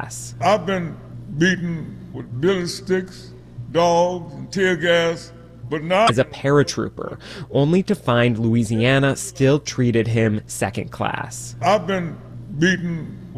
class. I've been beaten with billy sticks, dogs, and tear gas, but not as a paratrooper, only to find Louisiana still treated him second class. I've been beaten